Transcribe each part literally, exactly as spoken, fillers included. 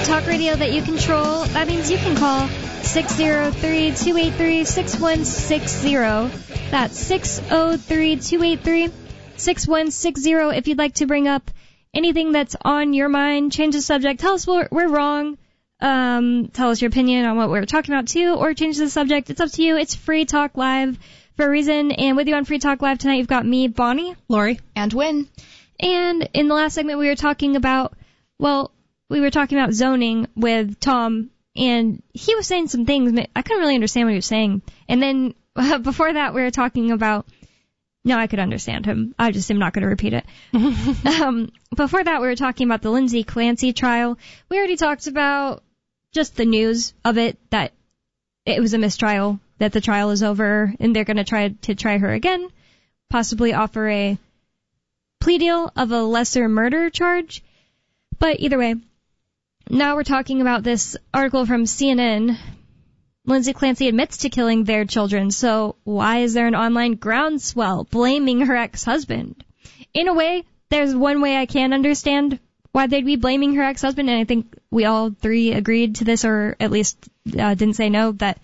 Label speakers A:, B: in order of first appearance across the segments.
A: Talk radio that you control. That means you can call six oh three, two eight three, six one six zero. That's six oh three, two eight three, six one six zero if you'd like to bring up anything that's on your mind. Change the subject. Tell us we're, we're wrong. Um, tell us your opinion on what we're talking about, too, or change the subject. It's up to you. It's Free Talk Live for a reason. And with you on Free Talk Live tonight, you've got me, Bonnie.
B: Lori.
C: And Wynn.
A: And in the last segment, we were talking about, well, we were talking about zoning with Tom, and he was saying some things. I couldn't really understand what he was saying. And then uh, before that, we were talking about, no, I could understand him. I just am not going to repeat it. um, before that, we were talking about the Lindsay Clancy trial. We already talked about just the news of it, that it was a mistrial, that the trial is over, and they're going to try to try her again, possibly offer a plea deal of a lesser murder charge. But either way, now we're talking about this article from C N N. Lindsay Clancy admits to killing their children, so why is there an online groundswell blaming her ex-husband? In a way, there's one way I can understand why they'd be blaming her ex-husband, and I think we all three agreed to this, or at least uh, didn't say no, that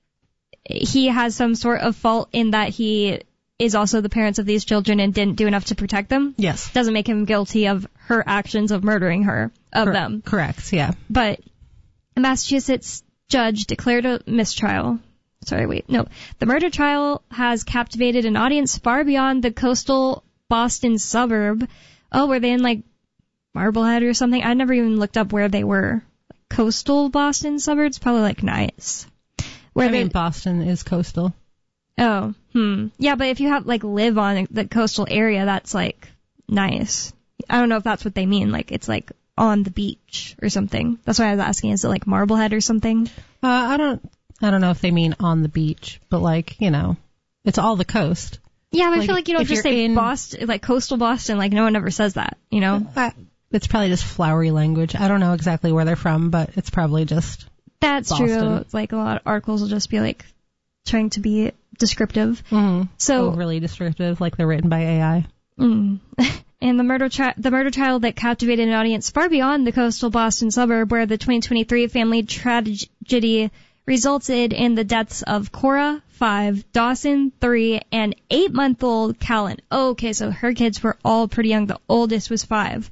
A: he has some sort of fault in that he is also the parents of these children and didn't do enough to protect them.
B: Yes.
A: Doesn't make him guilty of her actions of murdering her, of
B: Cor-
A: them.
B: Correct, yeah.
A: But a Massachusetts judge declared a mistrial. Sorry, wait, no. The murder trial has captivated an audience far beyond the coastal Boston suburb. Oh, were they in, like, Marblehead or something? I never even looked up where they were. Coastal Boston suburbs? Probably, like, nice. Where
B: I mean,
A: they-
B: Boston is coastal.
A: Oh, hmm. Yeah, but if you have, like, live on the coastal area, that's, like, nice. I don't know if that's what they mean. Like, it's, like, on the beach or something. That's why I was asking. Is it, like, Marblehead or something?
B: Uh, I don't, I don't know if they mean on the beach, but, like, you know, it's all the coast.
A: Yeah, but
B: Like,
A: I feel like you don't
B: if
A: just
B: you're
A: say
B: in-
A: Boston, like, coastal Boston. Like, no one ever says that, you know?
B: Uh, it's probably just flowery language. I don't know exactly where they're from, but it's probably just
A: That's
B: Boston.
A: true. It's like, a lot of articles will just be, like, trying to be descriptive.
B: mm,
A: So,
B: overly descriptive, like they're written by A I.
A: Mm. And the murder tri- the murder trial that captivated an audience far beyond the coastal Boston suburb, where the twenty twenty-three family tragedy resulted in the deaths of Cora, five, Dawson, three, and eight-month-old Callan. Oh, okay, so her kids were all pretty young. The oldest was five.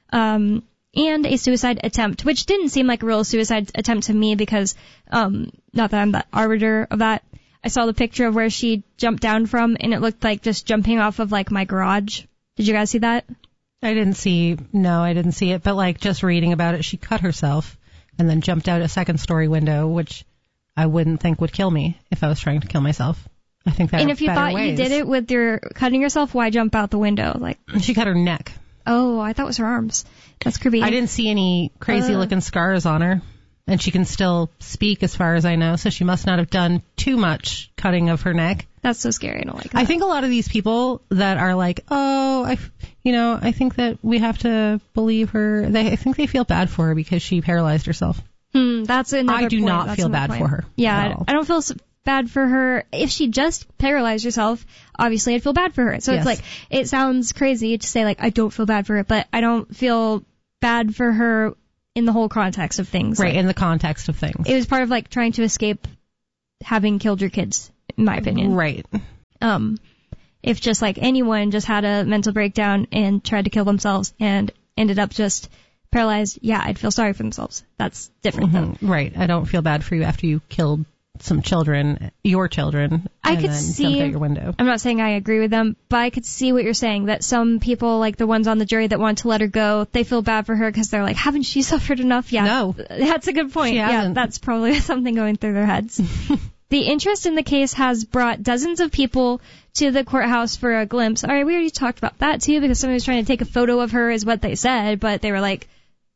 A: Um, and a suicide attempt, which didn't seem like a real suicide attempt to me because, um, not that I'm the arbiter of that. I saw the picture of where she jumped down from, and it looked like just jumping off of, like, my garage. Did you guys see that?
B: I didn't see, no, I didn't see it, but, like, just reading about it, she cut herself and then jumped out a second-story window, which I wouldn't think would kill me if I was trying to kill myself. I think that.
A: And if you thought
B: ways.
A: you did it with your cutting yourself, why jump out the window? Like,
B: She cut her neck.
A: oh, I thought it was her arms. That's creepy.
B: I didn't see any crazy-looking uh. scars on her. And she can still speak as far as I know, so she must not have done too much cutting of her neck.
A: That's so scary. I don't like that.
B: I think a lot of these people that are like, oh, I, you know, I think that we have to believe her. They, I think they feel bad for her because she paralyzed herself.
A: Hmm, that's another
B: I do
A: point.
B: not
A: That's
B: feel
A: another
B: bad
A: point.
B: for her.
A: Yeah,
B: at
A: I,
B: all.
A: I don't feel s bad for her. If she just paralyzed herself, obviously I'd feel bad for her. So
B: Yes.
A: it's like, it sounds crazy to say, like, I don't feel bad for her, but I don't feel bad for her in the whole context of things.
B: Right,
A: Like,
B: in the context of things.
A: it was part of, like, trying to escape having killed your kids, in my opinion.
B: Right.
A: Um, if just like anyone just had a mental breakdown and tried to kill themselves and ended up just paralyzed, yeah, I'd feel sorry for themselves. That's different
B: Mm-hmm.
A: though.
B: Right. I don't feel bad for you after you killed some children, your children,
A: I
B: and
A: could
B: then
A: see-
B: jumped out your window.
A: I'm not saying I agree with them, but I could see what you're saying, that some people, like the ones on the jury that want to let her go, they feel bad for her because they're like, haven't she suffered enough? Yeah.
B: No.
A: That's a good point.
B: She
A: Yeah,
B: hasn't.
A: that's probably something going through their heads. The interest in the case has brought dozens of people to the courthouse for a glimpse. All right, we already talked about that too, because somebody was trying to take a photo of her is what they said, but they were like,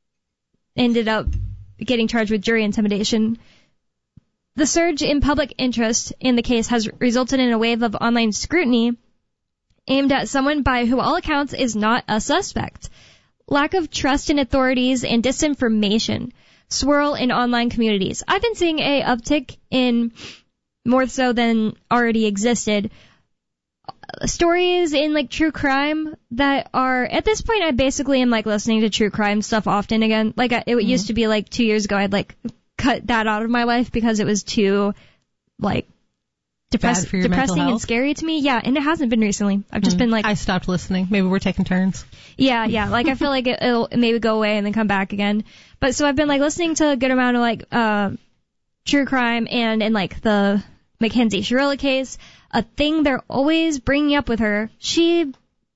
A: ended up getting charged with jury intimidation. The surge in public interest in the case has resulted in a wave of online scrutiny aimed at someone by who all accounts is not a suspect. Lack of trust in authorities and disinformation swirl in online communities. I've been seeing a uptick in, more so than already existed, stories in like true crime that are, at this point I basically am like listening to true crime stuff often again. Like it mm-hmm. used to be like two years ago I'd like cut that out of my life because it was too like depress- depressing and scary to me. Yeah, and it hasn't been recently. I've just mm. been like...
B: I stopped listening. Maybe we're taking turns.
A: Yeah, yeah. Like I feel like it, it'll maybe go away and then come back again. But so I've been like listening to a good amount of like uh, true crime and, and like the Mackenzie Shirilla case. A thing they're always bringing up with her. She,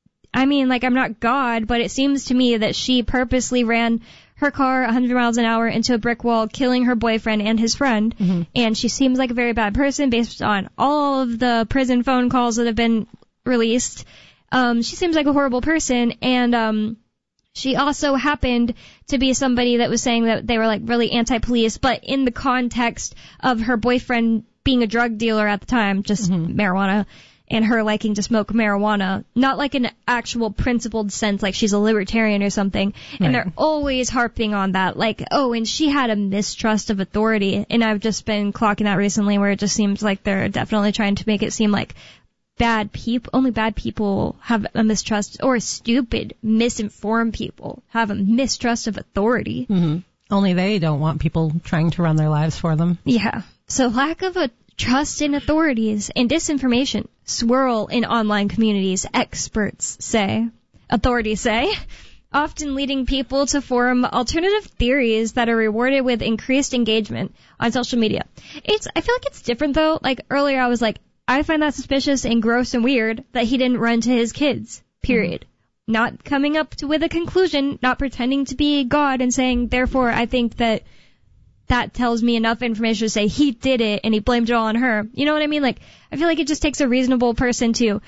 A: I mean, like I'm not God, but it seems to me that she purposely ran her car one hundred miles an hour into a brick wall, killing her boyfriend and his friend. Mm-hmm. And she seems like a very bad person based on all of the prison phone calls that have been released. Um, she seems like a horrible person. And um, she also happened to be somebody that was saying that they were like really anti-police, but in the context of her boyfriend being a drug dealer at the time, just mm-hmm. marijuana, and her liking to smoke marijuana, not like an actual principled sense, like she's a libertarian or something. Right. And they're always harping on that, like, oh, and she had a mistrust of authority. And I've just been clocking that recently where it just seems like they're definitely trying to make it seem like bad people, only bad people have a mistrust, or stupid, misinformed people have a mistrust of authority.
B: Mm-hmm. Only they don't want people trying to run their lives for them.
A: Yeah. So lack of a trust in authorities and disinformation swirl in online communities, experts say, authorities say, often leading people to form alternative theories that are rewarded with increased engagement on social media. It's, I feel like it's different though. Like earlier I was like, I find that suspicious and gross and weird that he didn't run to his kids, period. Mm-hmm. Not coming up to, with a conclusion, not pretending to be God and saying, therefore I think that that tells me enough information to say he did it and he blamed it all on her. You know what I mean? Like, I feel like it just takes a reasonable person to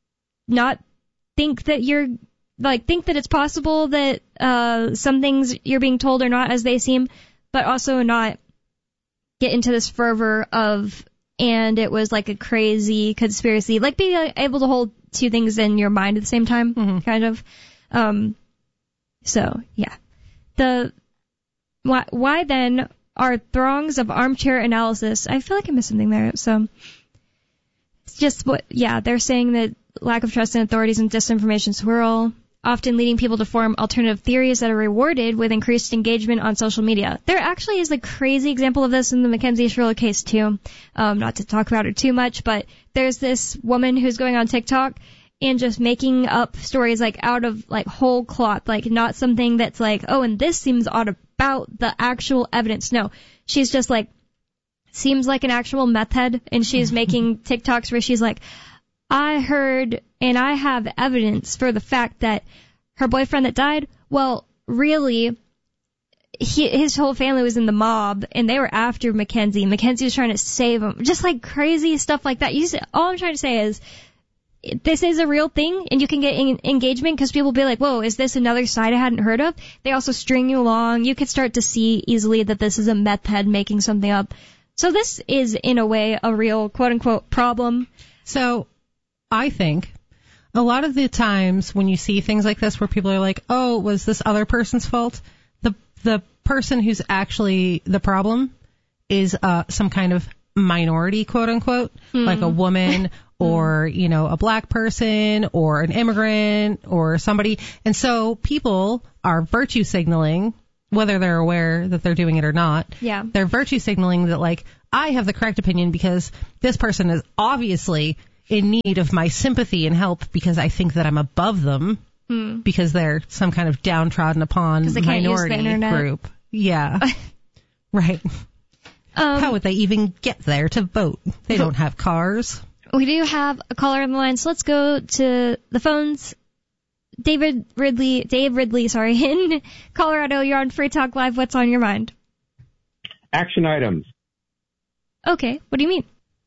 A: not think that you're, like, think that it's possible that uh some things you're being told are not as they seem, but also not get into this fervor of, and it was like a crazy conspiracy. Like, being able to hold two things in your mind at the same time, mm-hmm. kind of. Um, so, yeah. The, why, why then are throngs of armchair analysis. I feel like I missed something there. So it's just what, yeah, they're saying that lack of trust in authorities and disinformation swirl, often leading people to form alternative theories that are rewarded with increased engagement on social media. There actually is a crazy example of this in the Mackenzie Shirilla case too. Um, not to talk about it too much, but there's this woman who's going on TikTok and just making up stories like out of like whole cloth, like not something that's like, oh, and this seems odd about the actual evidence. No, she's just like, seems like an actual meth head, and she's making TikToks where she's like, I heard and I have evidence for the fact that her boyfriend that died, well, really, he, his whole family was in the mob and they were after Mackenzie. Mackenzie was trying to save him. Just like crazy stuff like that. You see, all I'm trying to say is, this is a real thing, and you can get in- engagement because people will be like, whoa, is this another side I hadn't heard of? They also string you along. You could start to see easily that this is a meth head making something up. So this is, in a way, a real quote-unquote problem.
B: So I think a lot of the times when you see things like this where people are like, oh, was this other person's fault? The the person who's actually the problem is uh, some kind of minority, quote-unquote, mm. like a woman or, you know, a black person or an immigrant or somebody. And so people are virtue signaling, whether they're aware that they're doing it or not.
A: Yeah.
B: They're virtue signaling that, like, I have the correct opinion because this person is obviously in need of my sympathy and help because I think that I'm above them hmm. because they're some kind of downtrodden upon minority group. Yeah. Right. Um, How would they even get there to vote? They don't have cars.
A: We do have a caller on the line, so let's go to the phones. David Ridley, Dave Ridley, sorry, in Colorado. You're on Free Talk Live. What's on your mind?
C: Action items.
A: Okay, what do you mean?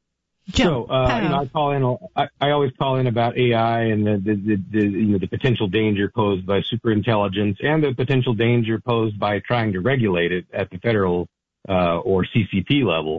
C: So, uh, you know, I call in. I, I always call in about A I and the, the, the, the, you know, the potential danger posed by superintelligence and the potential danger posed by trying to regulate it at the federal uh, or C C P level.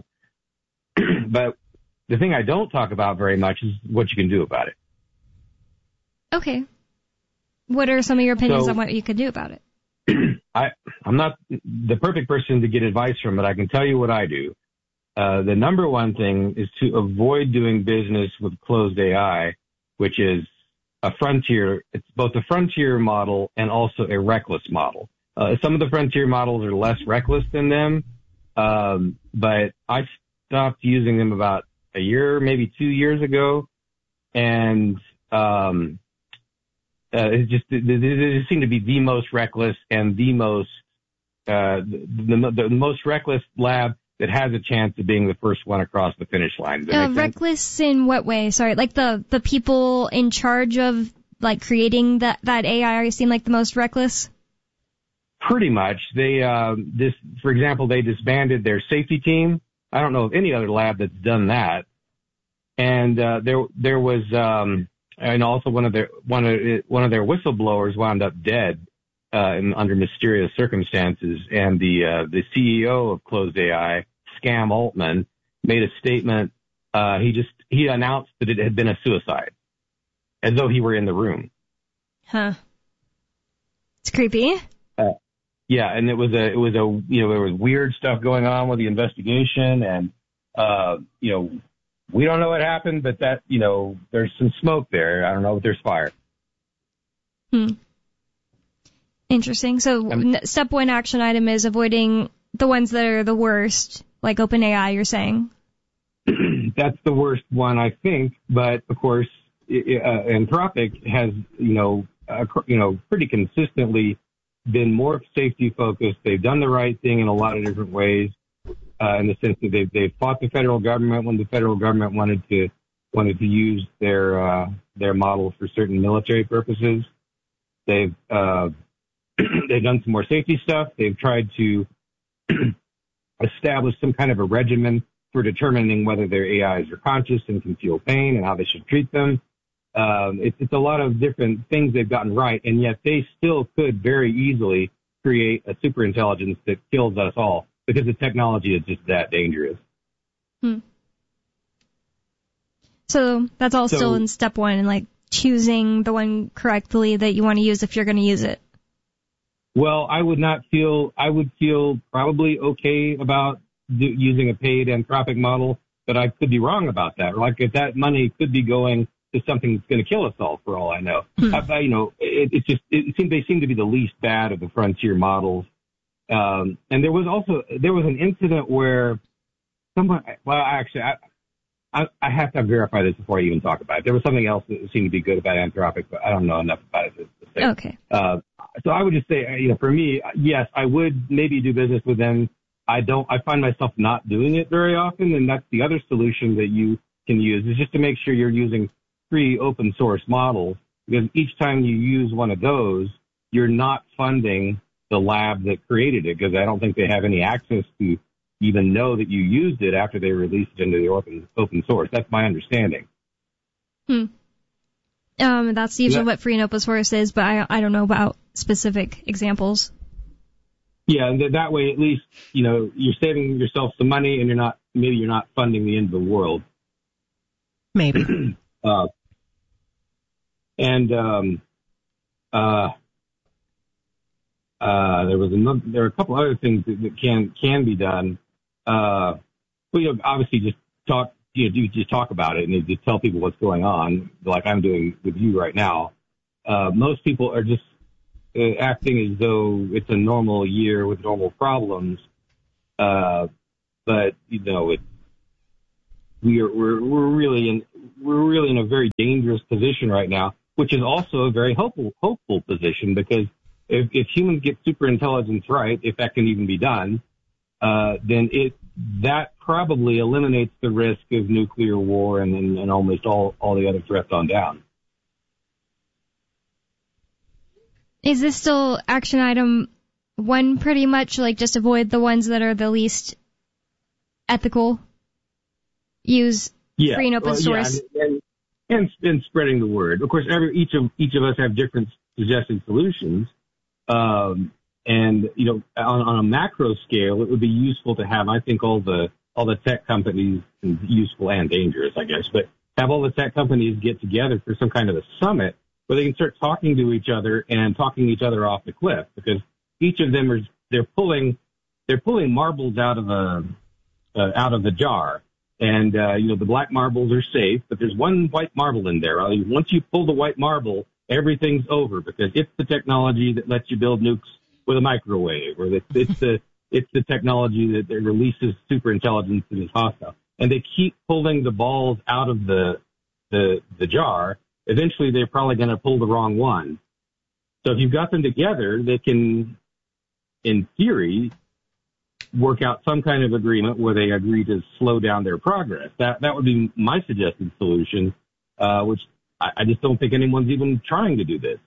C: But the thing I don't talk about very much is what you can do about it.
A: Okay. What are some of your opinions so, on what you could do about it?
C: I, I'm not the perfect person to get advice from, but I can tell you what I do. Uh, the number one thing is to avoid doing business with closed A I which is a frontier. It's both a frontier model and also a reckless model. Uh, some of the frontier models are less reckless than them, um, but I stopped using them about a year, maybe two years ago, and um, uh, it just they, they seem to be the most reckless and the most uh, the, the, the most reckless lab that has a chance of being the first one across the finish line.
A: Uh, reckless in what way? Sorry, like the the people in charge of like creating that that A I seem like the most reckless.
C: Pretty much. They, uh, this, for example, they disbanded their safety team. I don't know of any other lab that's done that. And, uh, there, there was, um, and also one of their, one of, one of their whistleblowers wound up dead, uh, in, under mysterious circumstances. And the, uh, the C E O of Closed A I, Scam Altman, made a statement. Uh, he just, he announced that it had been a suicide as though he were in the room.
A: Huh. It's creepy.
C: Uh, Yeah, and it was a, it was a, you know, there was weird stuff going on with the investigation, and, uh, you know, we don't know what happened, but that, you know, there's some smoke there. I don't know if there's fire.
A: Hmm. Interesting. So um, step one action item is avoiding the ones that are the worst, like OpenAI, you're saying?
C: That's the worst one, I think, but of course, it, uh, Anthropic has, you know, uh, you know, pretty consistently been more safety focused. They've done the right thing in a lot of different ways, uh, in the sense that they've, they've fought the federal government when the federal government wanted to, wanted to use their, uh, their model for certain military purposes. They've, uh, they've done some more safety stuff. They've tried to establish some kind of a regimen for determining whether their A Is are conscious and can feel pain and how they should treat them. Um, it's, it's a lot of different things they've gotten right, and yet they still could very easily create a superintelligence that kills us all because the technology is just that dangerous.
A: Hmm. So that's all so, still in step one, and like choosing the one correctly that you want to use if you're going to use it.
C: Well, I would not feel, I would feel probably okay about do, using a paid Anthropic model, but I could be wrong about that. Like if that money could be going to something that's going to kill us all, for all I know. Hmm. I, you know, it, it's just, it seems they seem to be the least bad of the frontier models. Um, and there was also, there was an incident where someone, well, actually, I, I, I have to verify this before I even talk about it. There was something else that seemed to be good about Anthropic, but I don't know enough about it to, to say.
A: Okay.
C: Uh, so I would just say, you know, for me, yes, I would maybe do business with them. I don't, I find myself not doing it very often, and that's the other solution that you can use is just to make sure you're using free open source models, because each time you use one of those, you're not funding the lab that created it, because I don't think they have any access to even know that you used it after they released it into the open, open source. That's my understanding.
A: Hmm. Um, that's usually yeah. what free and open source is, but I, I don't know about specific examples.
C: Yeah, and that way at least, you know, you're saving yourself some money and you're not, maybe you're not funding the end of the world.
B: Maybe.
C: uh, and, um, uh, uh, there was another, there are a couple other things that, that can, can be done. Uh, well, you know, obviously just talk, you know, you just talk about it and you just tell people what's going on, like I'm doing with you right now. Uh, most people are just uh, acting as though it's a normal year with normal problems. Uh, but, you know, it, we are, we're, we're really in, we're really in a very dangerous position right now, which is also a very hopeful, hopeful position, because if, if humans get super intelligence right, if that can even be done, uh, then it, that probably eliminates the risk of nuclear war and, and, and almost all, all the other threats on down.
A: Is this still action item one pretty much, like just avoid the ones that are the least ethical? Use
C: yeah,
A: free and open
C: well,
A: source?
C: Yeah, and, and, and spreading the word. Of course, every, each of, each of us have different suggested solutions. Um, and, you know, on, on a macro scale, it would be useful to have, I think, all the, all the tech companies, useful and dangerous, I guess, but have all the tech companies get together for some kind of a summit where they can start talking to each other and talking each other off the cliff, because each of them are, they're pulling, they're pulling marbles out of a, uh, out of the jar. And, uh, you know, the black marbles are safe, but there's one white marble in there. Once you pull the white marble, everything's over because it's the technology that lets you build nukes with a microwave, or it's, it's the it's the technology that, that releases superintelligence that is hostile. And they keep pulling the balls out of the the, the jar. Eventually, they're probably going to pull the wrong one. So if you've got them together, they can, in theory, work out some kind of agreement where they agree to slow down their progress. That that would be my suggested solution, uh, which I, I just don't think anyone's even trying to do this.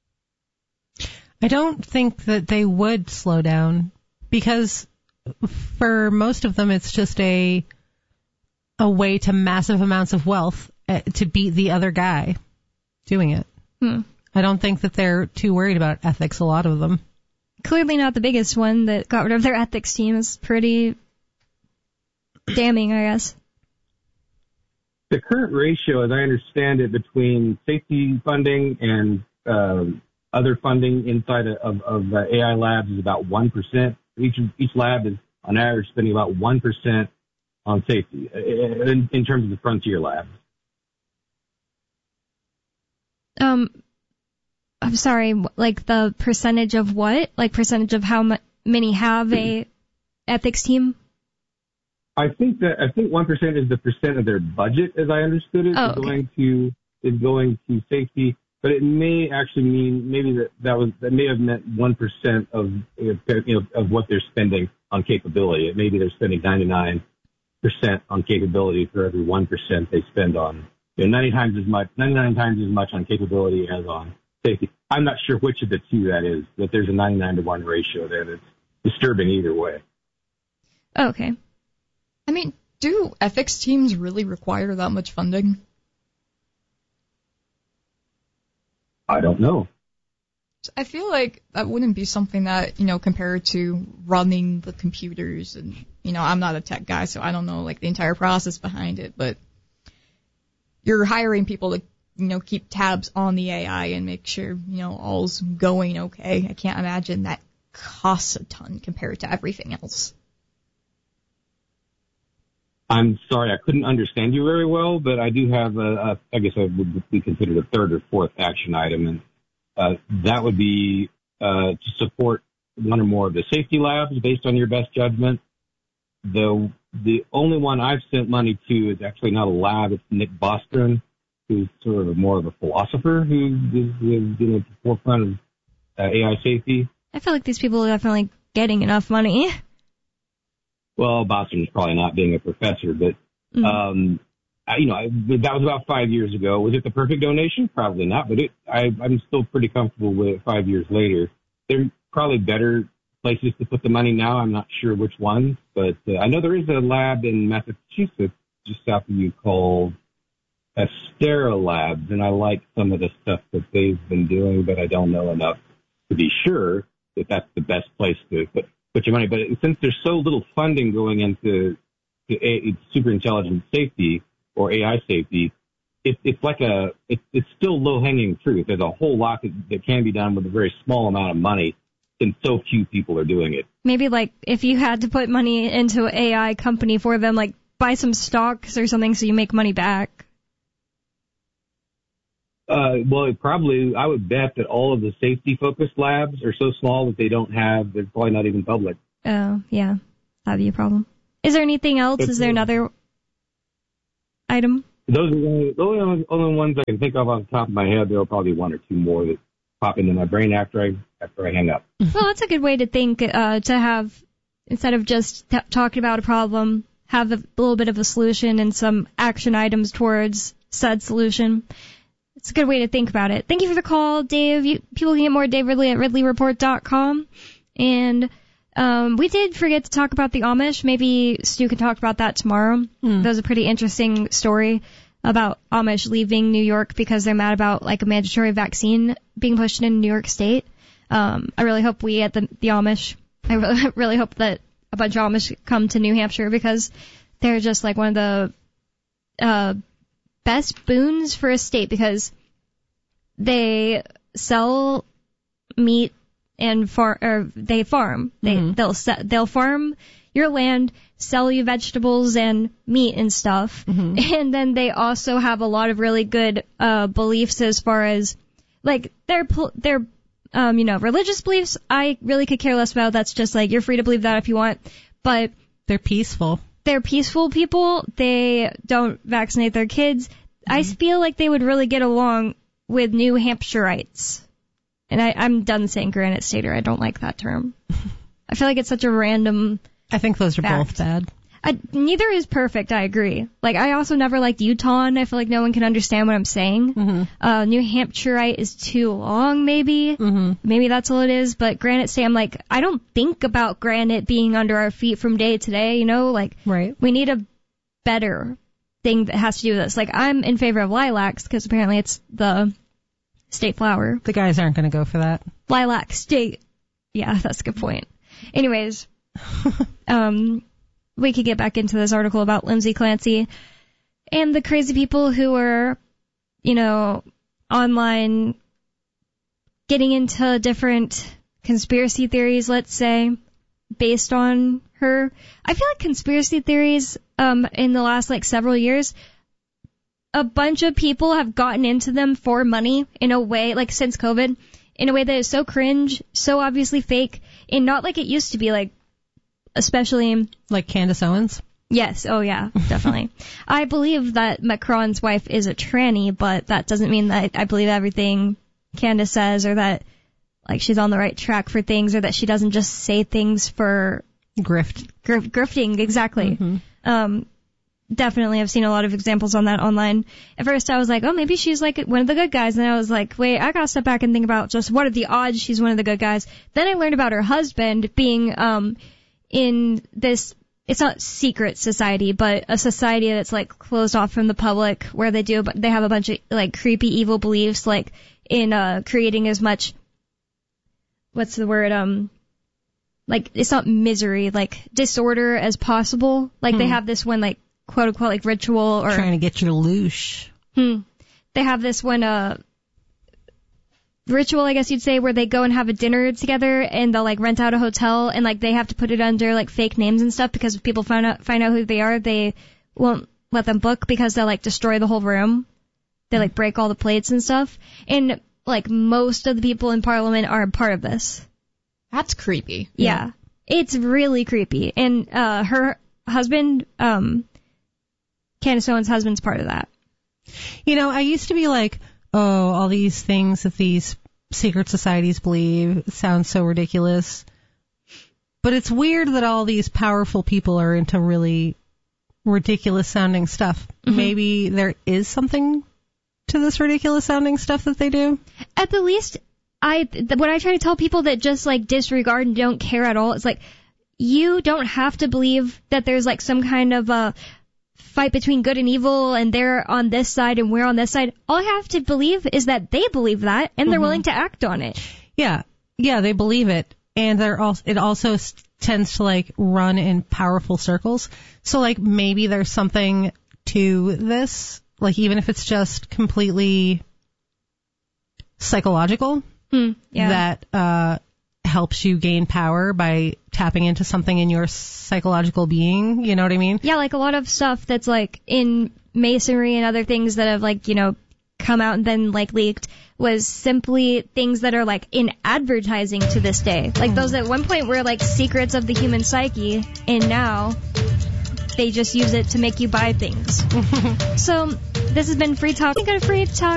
B: I don't think that they would slow down because for most of them it's just a a way to massive amounts of wealth uh, to beat the other guy doing it.
A: Hmm.
B: I don't think that they're too worried about ethics, a lot of them.
A: Clearly not the biggest one that got rid of their ethics team. Is pretty damning, I guess.
C: The current ratio, as I understand it, between safety funding and um, other funding inside of, of uh, A I labs is about one percent. Each each lab is, on average, spending about one percent on safety in, in terms of the frontier labs.
A: Um. I'm sorry, like the percentage of what? Like percentage of how m- many have a ethics team?
C: I think that I think one percent is the percent of their budget, as I understood it,
A: oh,
C: is
A: okay.
C: going to is going to safety. But it may actually mean maybe that that was that may have meant one percent of you know of what they're spending on capability. It maybe they're spending ninety-nine percent on capability for every one percent they spend on you know ninety times as much ninety-nine times as much on capability as on safety. I'm not sure which of the two that is, but there's a ninety-nine to one ratio there that's disturbing either way.
A: Okay.
D: I mean, do ethics teams really require that much funding?
C: I don't know.
D: I feel like that wouldn't be something that, you know, compared to running the computers and, you know, I'm not a tech guy, so I don't know, like, the entire process behind it, but you're hiring people to, you know, keep tabs on the A I and make sure, you know, all's going okay. I can't imagine that costs a ton compared to everything else.
C: I'm sorry, I couldn't understand you very well, but I do have a, a I guess I would be considered a third or fourth action item, and uh, that would be uh, to support one or more of the safety labs based on your best judgment. The the only one I've sent money to is actually not a lab; it's Nick Bostrom, who's sort of more of a philosopher who is, is you know, at the forefront of uh, A I safety.
A: I feel like these people are definitely getting enough money.
C: Well, Boston's probably not being a professor, but, mm. um, I, you know, I, that was about five years ago. Was it the perfect donation? Probably not, but it, I, I'm still pretty comfortable with it five years later. There are probably better places to put the money now. I'm not sure which ones, but uh, I know there is a lab in Massachusetts just south of you called Astera Labs, and I like some of the stuff that they've been doing, but I don't know enough to be sure that that's the best place to put put your money. But since there's so little funding going into to a, superintelligence safety or A I safety, it, it's like a it, it's still low-hanging fruit. There's a whole lot that, that can be done with a very small amount of money, and so few people are doing it.
A: Maybe like if you had to put money into an A I company for them, like buy some stocks or something so you make money back.
C: Uh, well, it probably, I would bet that all of the safety-focused labs are so small that they don't have, they're probably not even public.
A: Oh, yeah. That'd be a problem. Is there anything else? But, Is there another item?
C: Those are the only, the only, only ones I can think of on the top of my head. There will probably be one or two more that pop into my brain after I after I hang up.
A: Well, that's a good way to think, uh, to have, instead of just t- talking about a problem, have a little bit of a solution and some action items towards said solution. It's a good way to think about it. Thank you for the call, Dave. You, people can get more at Dave Ridley at ridley report dot com. And um, we did forget to talk about the Amish. Maybe Stu can talk about that tomorrow. Mm. That was a pretty interesting story about Amish leaving New York because they're mad about like a mandatory vaccine being pushed in New York State. Um, I really hope we at the, the Amish, I really, really hope that a bunch of Amish come to New Hampshire because they're just like one of the uh best boons for a state because they sell meat and far or they farm. They mm-hmm. they'll se- they'll farm your land, sell you vegetables and meat and stuff. Mm-hmm. And then they also have a lot of really good uh beliefs as far as like their their um you know religious beliefs. I really could care less about. That's just like you're free to believe that if you want, but
B: they're peaceful.
A: They're peaceful people. They don't vaccinate their kids. Mm-hmm. I feel like they would really get along with New Hampshireites. And I, I'm done saying Granite Stater. I don't like that term. I feel like it's such a random
B: I think those are
A: fact.
B: both bad.
A: I, neither is perfect, I agree. Like, I also never liked Utah, and I feel like no one can understand what I'm saying. Mm-hmm. Uh, New Hampshireite is too long, maybe. Mm-hmm. Maybe that's all it is. But Granite State, I'm like, I don't think about granite being under our feet from day to day, you know? Like,
B: right.
A: We need a better thing that has to do with this. Like, I'm in favor of lilacs, because apparently it's the state flower.
B: The guys aren't going to go for that.
A: Lilac state. Yeah, that's a good point. Anyways, um... we could get back into this article about Lindsay Clancy and the crazy people who were, you know, online getting into different conspiracy theories, let's say, based on her. I feel like conspiracy theories um, in the last, like, several years, a bunch of people have gotten into them for money in a way, like, since COVID, in a way that is so cringe, so obviously fake, and not like it used to be, like, especially
B: like Candace Owens.
A: Yes. Oh, yeah, definitely. I believe that Macron's wife is a tranny, but that doesn't mean that I believe everything Candace says or that like she's on the right track for things or that she doesn't just say things for
B: grift.
A: Grif- grifting. Exactly. Mm-hmm. Um, definitely. I've seen a lot of examples on that online. At first I was like, oh, maybe she's like one of the good guys. And I was like, wait, I gotta step back and think about just what are the odds she's one of the good guys. Then I learned about her husband being, um, in this, it's not secret society, but a society that's like closed off from the public where they do, but they have a bunch of like creepy evil beliefs, like in, uh, creating as much, what's the word, um, like, it's not misery, like disorder as possible. Like hmm. they have this one, like, quote unquote, like ritual or.
B: Trying to get you loose.
A: Hmm. They have this one, uh, ritual, I guess you'd say, where they go and have a dinner together and they'll like rent out a hotel and like they have to put it under like fake names and stuff because if people find out find out who they are, they won't let them book because they'll like destroy the whole room. They like break all the plates and stuff. And like most of the people in Parliament are part of this.
D: That's creepy.
A: Yeah. yeah. It's really creepy. And uh her husband, um Candace Owens' husband's part of that.
B: You know, I used to be like, oh, all these things that these secret societies believe sound so ridiculous. But it's weird that all these powerful people are into really ridiculous sounding stuff. Mm-hmm. Maybe there is something to this ridiculous sounding stuff that they do.
A: At the least, I th- what I try to tell people that just like disregard and don't care at all, it's like, you don't have to believe that there's like some kind of a fight between good and evil and they're on this side and we're on this side. All I have to believe is that they believe that and they're mm-hmm. willing to act on it.
B: Yeah. Yeah, they believe it. And they're also, it also tends to like run in powerful circles. So like maybe there's something to this, like even if it's just completely psychological,
A: mm, yeah.
B: that uh helps you gain power by tapping into something in your psychological being, you know what I mean?
A: Yeah, like a lot of stuff that's like in masonry and other things that have like, you know, come out and then like leaked was simply things that are like in advertising to this day. Like those at one point were like secrets of the human psyche and now they just use it to make you buy things. So this has been Free Talk. Go to Free Talk.